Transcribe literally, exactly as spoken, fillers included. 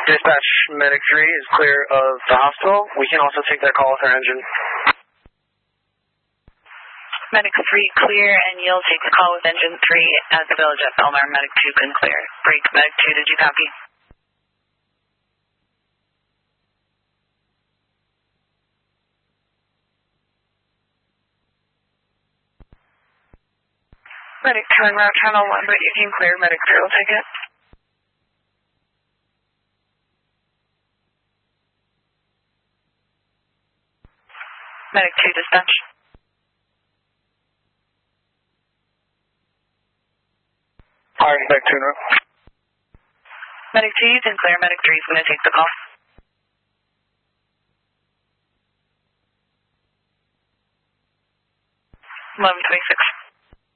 Dispatch, Medic three is clear of the hospital. We can also take that call with our engine. Medic three clear, and you'll take the call with engine three at the Village at Belmar. Medic two can clear. Break, Medic two, did you copy? Medic two en route channel one, but you can clear. Medic three will take it. Medic two dispatch. Fire Medic two en route. Medic two, you can clear. Medic three is going to take the call. eleven twenty-six.